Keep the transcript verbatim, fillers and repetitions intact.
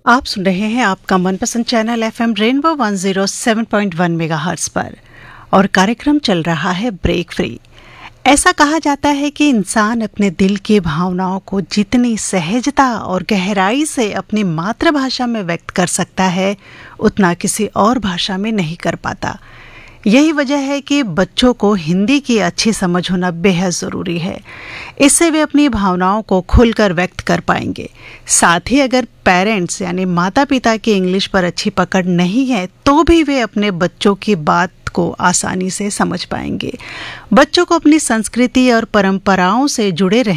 आप सुन रहे हैं आपका मनपसंद चैनल एफएम रेनबो एक सौ सात पॉइंट एक मेगाहर्ट्ज पर और कार्यक्रम चल रहा है ब्रेक फ्री। ऐसा कहा जाता है कि इंसान अपने दिल की भावनाओं को जितनी सहजता और गहराई से अपनी मातृभाषा में व्यक्त कर सकता है, उतना किसी और भाषा में नहीं कर पाता। यही वजह है कि बच्चों को हिंदी की अच्छी समझ होना बेहद ज़रूरी है। इससे वे अपनी भावनाओं को खुलकर व्यक्त कर पाएंगे। साथ ही अगर पेरेंट्स यानी माता पिता की इंग्लिश पर अच्छी पकड़ नहीं है, तो भी वे अपने बच्चों की बात को आसानी से समझ पाएंगे। बच्चों को अपनी संस्कृति और परंपराओं से जुड़े रहने